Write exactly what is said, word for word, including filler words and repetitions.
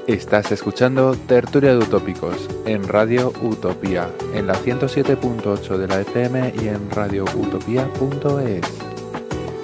Estás escuchando Tertulia de Utópicos en Radio Utopía, en la ciento siete punto ocho de la F M y en radio utopía punto es.